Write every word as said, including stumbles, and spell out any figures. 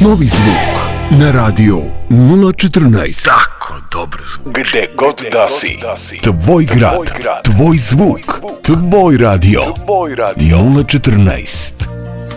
Novi zvuk na radio nula četrnaest. Tako dobar zvuk. Gde god da si. Tvoj grad, tvoj zvuk, tvoj radio nula četrnaest.